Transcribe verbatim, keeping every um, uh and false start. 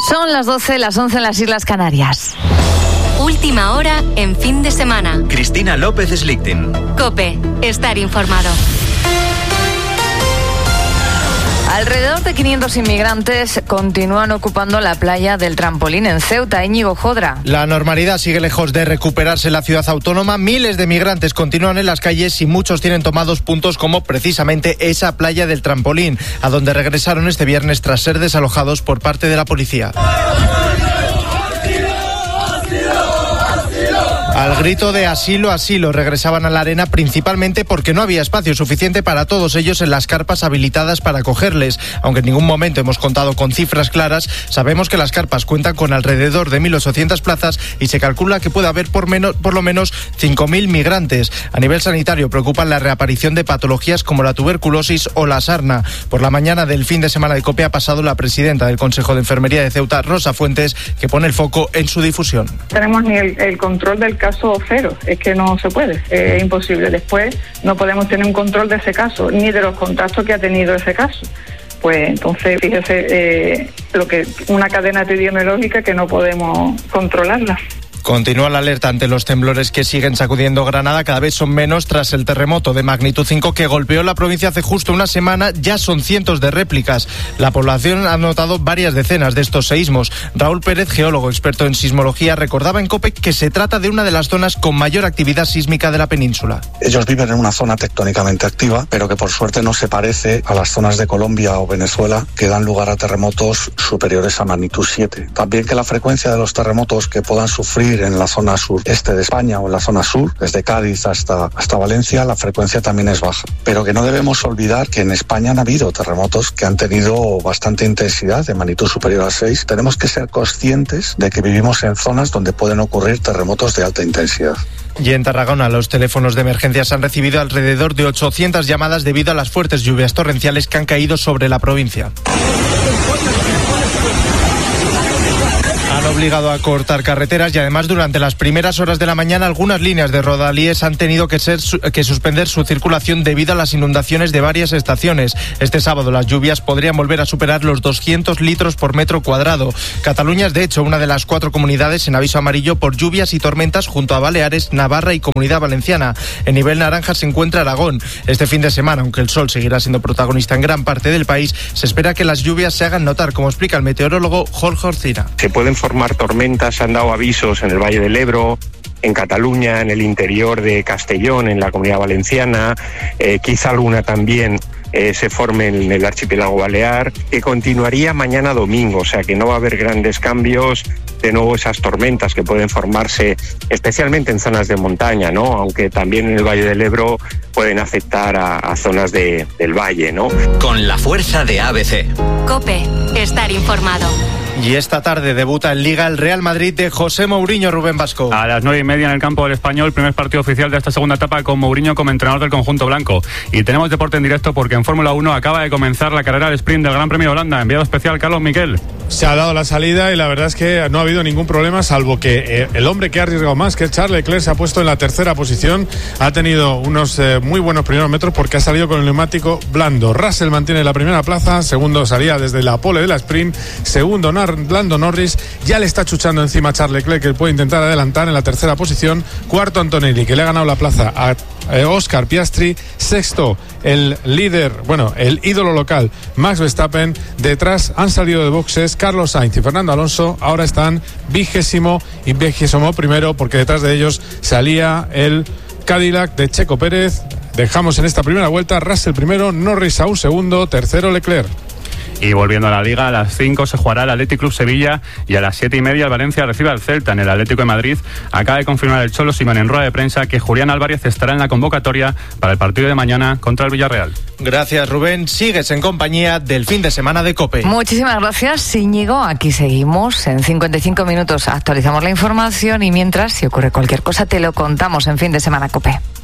Son las doce, las once en las Islas Canarias. Última hora en fin de semana. Cristina López Slichting. COPE. Estar informado. Alrededor de quinientos inmigrantes continúan ocupando la playa del Trampolín en Ceuta. Íñigo Jodra. La normalidad sigue lejos de recuperarse en la ciudad autónoma. Miles de migrantes continúan en las calles y muchos tienen tomados puntos como precisamente esa playa del Trampolín, a donde regresaron este viernes tras ser desalojados por parte de la policía. Al grito de asilo, asilo, regresaban a la arena principalmente porque no había espacio suficiente para todos ellos en las carpas habilitadas para acogerles. Aunque en ningún momento hemos contado con cifras claras, sabemos que las carpas cuentan con alrededor de mil ochocientas plazas y se calcula que puede haber por, menos, por lo menos cinco mil migrantes. A nivel sanitario preocupan la reaparición de patologías como la tuberculosis o la sarna. Por la mañana del fin de semana de COPE ha pasado la presidenta del Consejo de Enfermería de Ceuta, Rosa Fuentes, que pone el foco en su difusión. Tenemos ni el, el control del caso cero, es que no se puede, es imposible. Después no podemos tener un control de ese caso, ni de los contactos que ha tenido ese caso. Pues entonces, fíjese, eh, lo que una cadena epidemiológica que no podemos controlarla. Continúa la alerta ante los temblores que siguen sacudiendo Granada. Cada vez son menos tras el terremoto de magnitud cinco que golpeó la provincia hace justo una semana. Ya son cientos de réplicas. La población ha notado varias decenas de estos seísmos. Raúl Pérez, geólogo experto en sismología, recordaba en COPE que se trata de una de las zonas con mayor actividad sísmica de la península. Ellos viven en una zona tectónicamente activa, pero que por suerte no se parece a las zonas de Colombia o Venezuela que dan lugar a terremotos superiores a magnitud siete. También que la frecuencia de los terremotos que puedan sufrir en la zona sureste de España o en la zona sur, desde Cádiz hasta, hasta Valencia, la frecuencia también es baja. Pero que no debemos olvidar que en España han habido terremotos que han tenido bastante intensidad, de magnitud superior a seis. Tenemos que ser conscientes de que vivimos en zonas donde pueden ocurrir terremotos de alta intensidad. Y en Tarragona, los teléfonos de emergencias han recibido alrededor de ochocientas llamadas debido a las fuertes lluvias torrenciales que han caído sobre la provincia. Han obligado a cortar carreteras y además durante las primeras horas de la mañana algunas líneas de Rodalíes han tenido que, ser, que suspender su circulación debido a las inundaciones de varias estaciones. Este sábado las lluvias podrían volver a superar los doscientos litros por metro cuadrado. Cataluña es de hecho una de las cuatro comunidades en aviso amarillo por lluvias y tormentas junto a Baleares, Navarra y Comunidad Valenciana. En nivel naranja se encuentra Aragón. Este fin de semana, aunque el sol seguirá siendo protagonista en gran parte del país, se espera que las lluvias se hagan notar, como explica el meteorólogo Jorge Orcina. Se pueden formar tormentas, han dado avisos en el Valle del Ebro, en Cataluña, en el interior de Castellón, en la Comunidad Valenciana, eh, quizá alguna también eh, se forme en el archipiélago balear, que continuaría mañana domingo, o sea que no va a haber grandes cambios. De nuevo esas tormentas que pueden formarse especialmente en zonas de montaña, ¿no? Aunque también en el Valle del Ebro pueden afectar a, a zonas de, del valle, ¿no? Con la fuerza de A B C. COPE. Estar informado. Y esta tarde debuta en Liga el Real Madrid de José Mourinho. Rubén Vasco. A las nueve y media en el campo del Español, primer partido oficial de esta segunda etapa con Mourinho como entrenador del conjunto blanco. Y tenemos deporte en directo porque en Fórmula uno acaba de comenzar la carrera del sprint del Gran Premio de Holanda. Enviado especial Carlos Miquel. Se ha dado la salida y la verdad es que no ha habido ningún problema, salvo que eh, el hombre que ha arriesgado más, que es Charles Leclerc, se ha puesto en la tercera posición. Ha tenido unos eh, muy buenos primeros metros porque ha salido con el neumático blando. Russell mantiene la primera plaza, segundo salía desde la pole de la sprint, segundo Lando Norris, ya le está chuchando encima a Charles Leclerc, que puede intentar adelantar en la tercera posición. Cuarto Antonelli, que le ha ganado la plaza a eh, Oscar Piastri. Sexto el líder, bueno, el ídolo local Max Verstappen. Detrás han salido de boxes Carlos Sainz y Fernando Alonso. Ahora están vigésimo y vigésimo primero, porque detrás de ellos salía el Cadillac de Checo Pérez. Dejamos en esta primera vuelta Russell primero, Norris aún segundo, tercero Leclerc. Y volviendo a la Liga, a las cinco se jugará el Athletic Club Sevilla y a las siete y media el Valencia recibe al Celta en el Atlético de Madrid. Acaba de confirmar el Cholo Simeone en rueda de prensa que Julián Álvarez estará en la convocatoria para el partido de mañana contra el Villarreal. Gracias, Rubén. Sigues en compañía del fin de semana de COPE. Muchísimas gracias, Íñigo. Aquí seguimos. En cincuenta y cinco minutos actualizamos la información y mientras, si ocurre cualquier cosa, te lo contamos en Fin de Semana COPE.